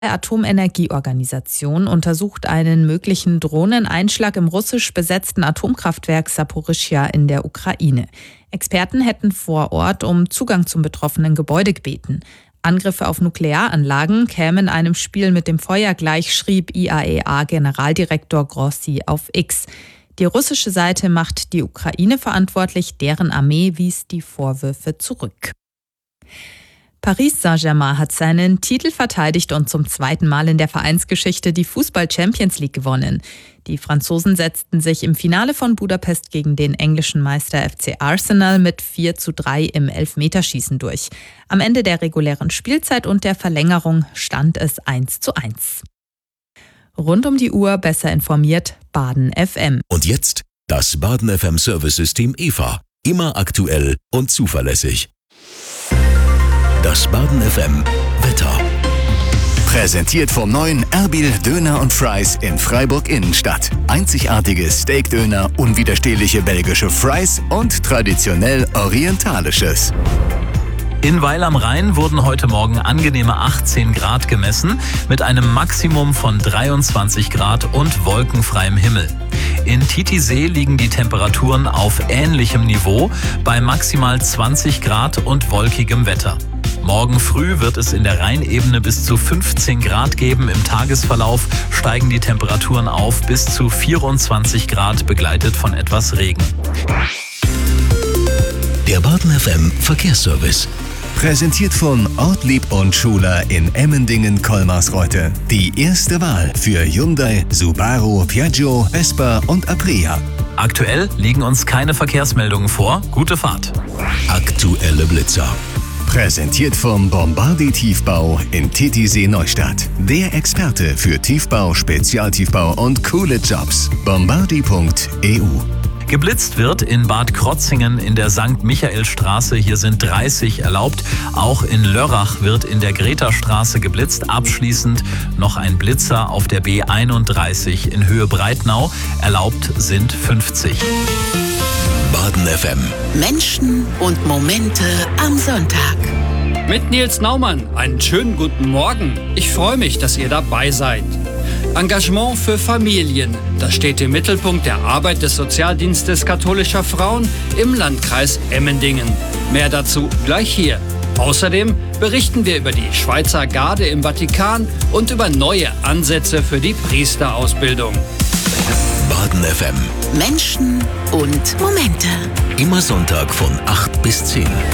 Die Atomenergieorganisation untersucht einen möglichen Drohneneinschlag im russisch besetzten Atomkraftwerk Saporischschja in der Ukraine. Experten hätten vor Ort um Zugang zum betroffenen Gebäude gebeten. Angriffe auf Nuklearanlagen kämen einem Spiel mit dem Feuer gleich, schrieb IAEA-Generaldirektor Grossi auf X. Die russische Seite macht die Ukraine verantwortlich, deren Armee wies die Vorwürfe zurück. Paris Saint-Germain hat seinen Titel verteidigt und zum zweiten Mal in der Vereinsgeschichte die Fußball-Champions League gewonnen. Die Franzosen setzten sich im Finale von Budapest gegen den englischen Meister FC Arsenal mit 4:3 im Elfmeterschießen durch. Am Ende der regulären Spielzeit und der Verlängerung stand es 1:1. Rund um die Uhr besser informiert, Baden FM. Und jetzt das Baden FM Service-System EVA. Immer aktuell und zuverlässig. Das Baden FM Wetter. Präsentiert vom neuen Erbil Döner und Fries in Freiburg Innenstadt. Einzigartige Steakdöner, unwiderstehliche belgische Fries und traditionell orientalisches. In Weil am Rhein wurden heute Morgen angenehme 18 Grad gemessen, mit einem Maximum von 23 Grad und wolkenfreiem Himmel. In Titisee liegen die Temperaturen auf ähnlichem Niveau bei maximal 20 Grad und wolkigem Wetter. Morgen früh wird es in der Rheinebene bis zu 15 Grad geben. Im Tagesverlauf steigen die Temperaturen auf bis zu 24 Grad, begleitet von etwas Regen. Der Baden FM Verkehrsservice. Präsentiert von Ortlieb und Schuler in Emmendingen-Kolmarsreuth. Die erste Wahl für Hyundai, Subaru, Piaggio, Vespa und Aprilia. Aktuell liegen uns keine Verkehrsmeldungen vor. Gute Fahrt. Aktuelle Blitzer. Präsentiert vom Bombardi Tiefbau in Titisee Neustadt. Der Experte für Tiefbau, Spezialtiefbau und coole Jobs. Bombardi.eu. Geblitzt wird in Bad Krotzingen in der St. Michaelstraße. Hier sind 30 erlaubt. Auch in Lörrach wird in der Greta-Straße geblitzt. Abschließend noch ein Blitzer auf der B31 in Höhe Breitnau. Erlaubt sind 50. Baden FM. Menschen und Momente am Sonntag. Mit Nils Naumann einen schönen guten Morgen. Ich freue mich, dass ihr dabei seid. Engagement für Familien, das steht im Mittelpunkt der Arbeit des Sozialdienstes katholischer Frauen im Landkreis Emmendingen. Mehr dazu gleich hier. Außerdem berichten wir über die Schweizer Garde im Vatikan und über neue Ansätze für die Priesterausbildung. Baden FM. Menschen und Momente. Immer Sonntag von 8 bis 10.